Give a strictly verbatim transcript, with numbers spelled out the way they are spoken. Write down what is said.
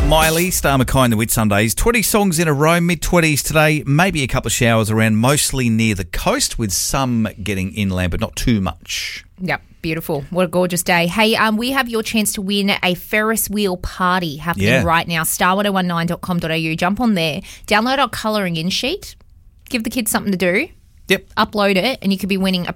Miley, Star Mackay and the Whitsundays. twenty songs in a row, mid-twenties today. Maybe a couple of showers around, mostly near the coast, with some getting inland, but not too much. Yep, beautiful. What a gorgeous day. Hey, um, we have your chance to win a Ferris wheel party happening Yeah. right now. star ten nineteen dot com dot a u. Jump on there. Download our colouring in sheet. Give the kids something to do. Yep. Upload it, and you could be winning a